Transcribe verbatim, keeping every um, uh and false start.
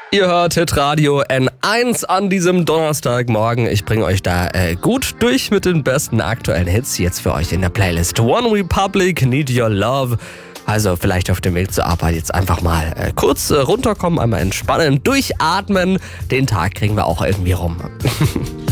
Ihr hört Hitradio N eins an diesem Donnerstagmorgen. Ich bringe euch da äh, gut durch mit den besten aktuellen Hits. Jetzt für euch in der Playlist One Republic, Need Your Love. Also vielleicht auf dem Weg zur Arbeit jetzt einfach mal äh, kurz äh, runterkommen, einmal entspannen, durchatmen. Den Tag kriegen wir auch irgendwie rum.